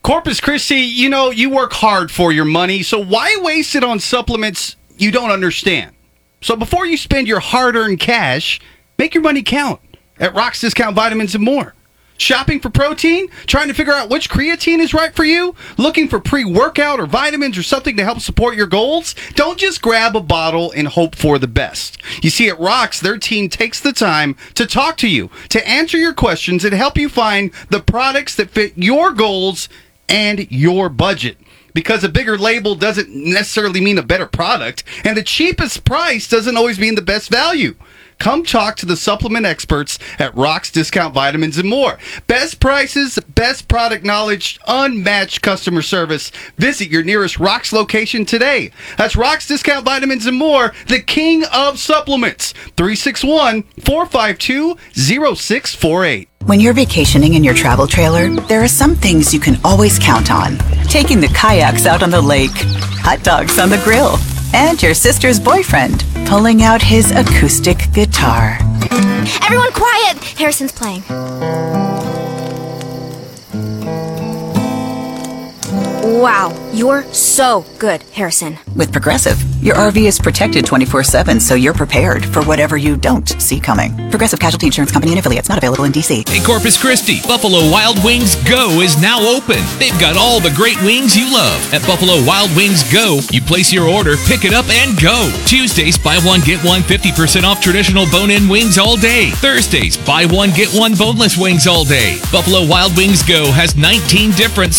Corpus Christi, you work hard for your money, so why waste it on supplements you don't understand? So before you spend your hard-earned cash, make your money count at Rock's Discount Vitamins and More. Shopping for protein? Trying to figure out which creatine is right for you? Looking for pre-workout or vitamins or something to help support your goals? Don't just grab a bottle and hope for the best. You see, at Rock's, their team takes the time to talk to you, to answer your questions, and help you find the products that fit your goals and your budget. Because a bigger label doesn't necessarily mean a better product, and the cheapest price doesn't always mean the best value. Come talk to the supplement experts at Rock's Discount Vitamins and More. Best prices, best product knowledge, unmatched customer service. Visit your nearest Rock's location today. That's Rock's Discount Vitamins and More, the king of supplements. 361-452-0648. When you're vacationing in your travel trailer, there are some things you can always count on. Taking the kayaks out on the lake, hot dogs on the grill, and your sister's boyfriend pulling out his acoustic guitar. Everyone quiet! Harrison's playing. Wow, you're so good, Harrison. With Progressive, your RV is protected 24/7, so you're prepared for whatever you don't see coming. Progressive Casualty Insurance Company and affiliates, not available in D.C. Hey, Corpus Christi, Buffalo Wild Wings Go is now open. They've got all the great wings you love. At Buffalo Wild Wings Go, you place your order, pick it up, and go. Tuesdays, buy one, get one 50% off traditional bone-in wings all day. Thursdays, buy one, get one boneless wings all day. Buffalo Wild Wings Go has 19 different